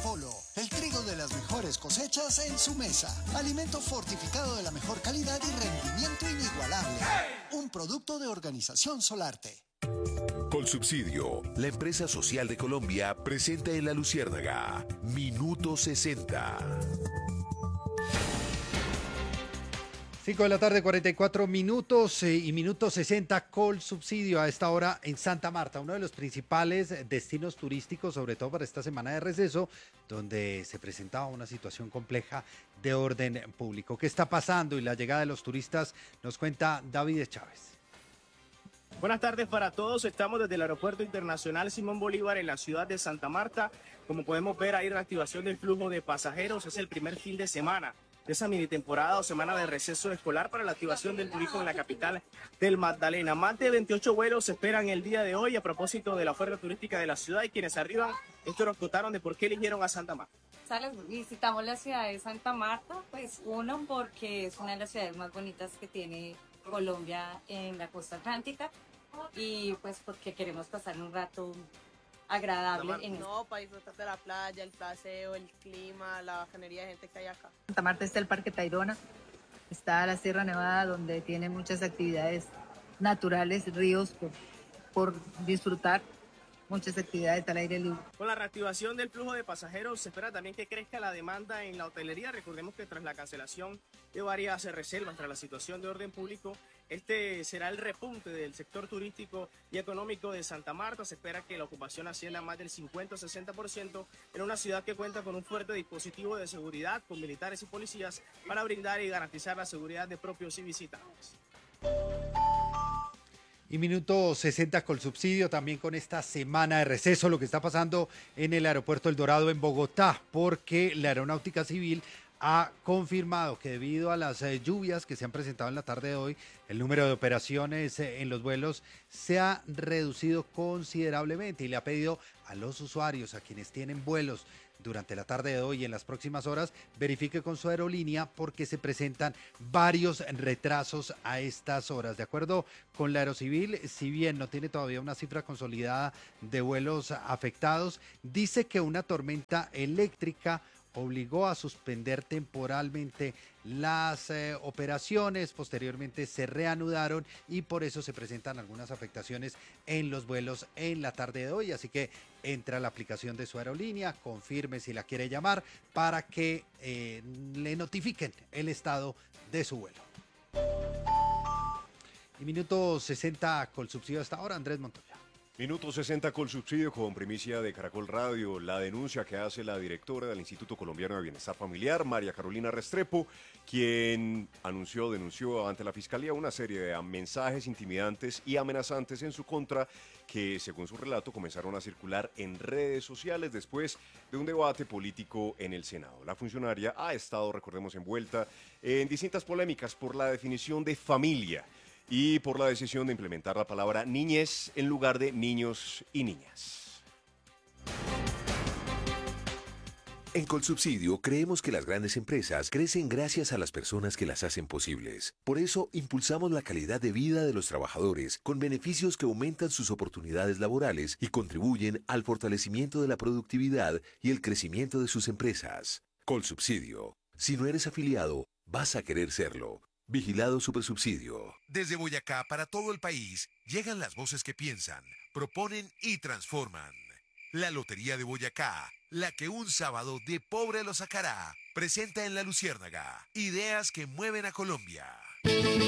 Apolo, el trigo de las mejores cosechas en su mesa. Alimento fortificado de la mejor calidad y rendimiento inigualable. Un producto de Organización Solarte. Colsubsidio, la empresa social de Colombia, presenta en La Luciérnaga Minuto 60. 5 de la tarde, 44 minutos y minuto 60, Colsubsidio a esta hora en Santa Marta, uno de los principales destinos turísticos, sobre todo para esta semana de receso, donde se presentaba una situación compleja de orden público. ¿Qué está pasando? Y la llegada de los turistas nos cuenta David Chávez. Buenas tardes para todos, estamos desde el Aeropuerto Internacional Simón Bolívar en la ciudad de Santa Marta. Como podemos ver, hay reactivación del flujo de pasajeros, es el primer fin de semana de esa mini temporada o semana de receso escolar para la activación del turismo en la capital del Magdalena. Más de 28 vuelos se esperan el día de hoy a propósito de la oferta turística de la ciudad, y quienes arriban, esto nos contaron de por qué eligieron a Santa Marta. Visitamos la ciudad de Santa Marta, pues uno, porque es una de las ciudades más bonitas que tiene Colombia en la costa atlántica, y pues porque queremos pasar un rato agradable. Para disfrutar de la playa, el paseo, el clima, la bacanería de gente que hay acá. Santa Marta está el Parque Tayrona, está la Sierra Nevada, donde tiene muchas actividades naturales, ríos por disfrutar, muchas actividades al aire libre. Con la reactivación del flujo de pasajeros se espera también que crezca la demanda en la hotelería. Recordemos que tras la cancelación de varias reservas tras la situación de orden público, este será el repunte del sector turístico y económico de Santa Marta. Se espera que la ocupación ascienda a más del 50-60% en una ciudad que cuenta con un fuerte dispositivo de seguridad, con militares y policías para brindar y garantizar la seguridad de propios y visitantes. Y minuto 60 Colsubsidio, también con esta semana de receso, lo que está pasando en el aeropuerto El Dorado en Bogotá, porque la Aeronáutica Civil ha confirmado que debido a las lluvias que se han presentado en la tarde de hoy, el número de operaciones en los vuelos se ha reducido considerablemente, y le ha pedido a los usuarios, a quienes tienen vuelos durante la tarde de hoy y en las próximas horas, verifique con su aerolínea porque se presentan varios retrasos a estas horas. De acuerdo con la Aerocivil, si bien no tiene todavía una cifra consolidada de vuelos afectados, dice que una tormenta eléctrica obligó a suspender temporalmente las operaciones, posteriormente se reanudaron y por eso se presentan algunas afectaciones en los vuelos en la tarde de hoy, así que entra a la aplicación de su aerolínea, confirme si la quiere llamar para que le notifiquen el estado de su vuelo. Y minuto 60 Colsubsidio hasta ahora, Andrés Montoya. Minuto 60 Colsubsidio con primicia de Caracol Radio, la denuncia que hace la directora del Instituto Colombiano de Bienestar Familiar, María Carolina Restrepo, quien denunció ante la Fiscalía una serie de mensajes intimidantes y amenazantes en su contra que, según su relato, comenzaron a circular en redes sociales después de un debate político en el Senado. La funcionaria ha estado, recordemos, envuelta en distintas polémicas por la definición de familia y por la decisión de implementar la palabra niñez en lugar de niños y niñas. En Colsubsidio creemos que las grandes empresas crecen gracias a las personas que las hacen posibles. Por eso impulsamos la calidad de vida de los trabajadores con beneficios que aumentan sus oportunidades laborales y contribuyen al fortalecimiento de la productividad y el crecimiento de sus empresas. Colsubsidio. Si no eres afiliado, vas a querer serlo. Vigilado Supersubsidio. Desde Boyacá para todo el país llegan las voces que piensan, proponen y transforman. La Lotería de Boyacá, la que un sábado de pobre lo sacará, presenta en La Luciérnaga ideas que mueven a Colombia.